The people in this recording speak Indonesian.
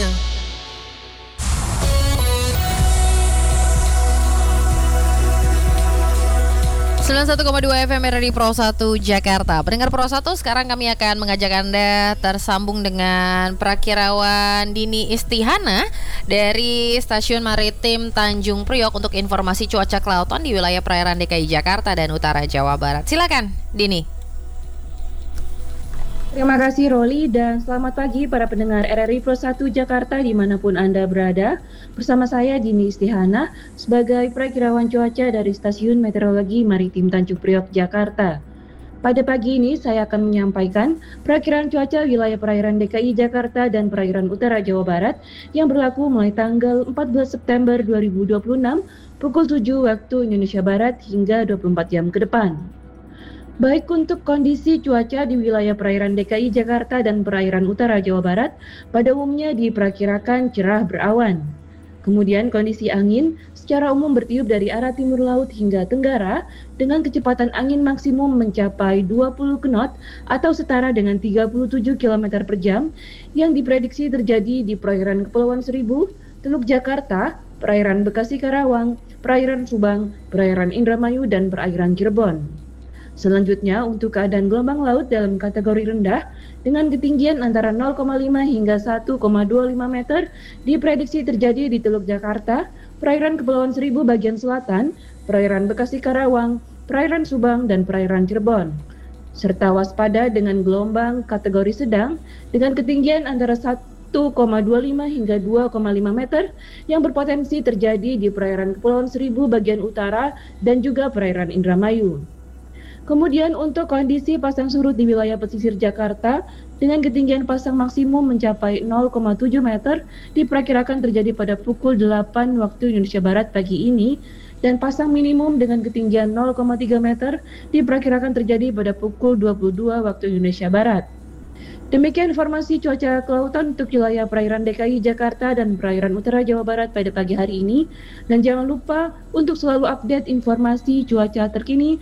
selengkapnya. 91,2 FM RRI Pro 1 Jakarta. Pendengar Pro 1, sekarang kami akan mengajak Anda tersambung dengan Prakirawan Dini Istihana dari Stasiun Maritim Tanjung Priok untuk informasi cuaca kelautan di wilayah perairan DKI Jakarta dan utara Jawa Barat. Silakan, Dini. Terima kasih Roli dan selamat pagi para pendengar RRI Pro 1 Jakarta dimanapun Anda berada. Bersama saya Dini Istihana sebagai Prakirawan Cuaca dari Stasiun Meteorologi Maritim Tanjung Priok, Jakarta. Pada pagi ini saya akan menyampaikan perakiraan cuaca wilayah perairan DKI Jakarta dan perairan utara Jawa Barat yang berlaku mulai tanggal 14 September 2026 pukul 7 waktu Indonesia Barat hingga 24 jam ke depan. Baik untuk kondisi cuaca di wilayah perairan DKI Jakarta dan perairan utara Jawa Barat, pada umumnya diperkirakan cerah berawan. Kemudian kondisi angin secara umum bertiup dari arah timur laut hingga tenggara dengan kecepatan angin maksimum mencapai 20 knot atau setara dengan 37 km per jam yang diprediksi terjadi di perairan Kepulauan Seribu, Teluk Jakarta, perairan Bekasi Karawang, perairan Subang, perairan Indramayu, dan perairan Cirebon. Selanjutnya, untuk keadaan gelombang laut dalam kategori rendah dengan ketinggian antara 0,5 hingga 1,25 meter diprediksi terjadi di Teluk Jakarta, perairan Kepulauan Seribu bagian selatan, perairan Bekasi Karawang, perairan Subang, dan perairan Cirebon. Serta waspada dengan gelombang kategori sedang dengan ketinggian antara 1,25 hingga 2,5 meter yang berpotensi terjadi di perairan Kepulauan Seribu bagian utara dan juga perairan Indramayu. Kemudian untuk kondisi pasang surut di wilayah pesisir Jakarta dengan ketinggian pasang maksimum mencapai 0,7 meter diperkirakan terjadi pada pukul 8 waktu Indonesia Barat pagi ini dan pasang minimum dengan ketinggian 0,3 meter diperkirakan terjadi pada pukul 22 waktu Indonesia Barat. Demikian informasi cuaca kelautan untuk wilayah perairan DKI Jakarta dan perairan utara Jawa Barat pada pagi hari ini. Dan jangan lupa untuk selalu update informasi cuaca terkini